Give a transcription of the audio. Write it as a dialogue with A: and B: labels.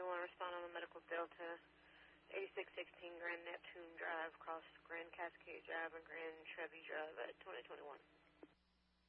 A: 10-1, respond on the medical Delta, 8616 Grand Neptune Drive, across Grand Cascade Drive and Grand Chevy Drive at 2021.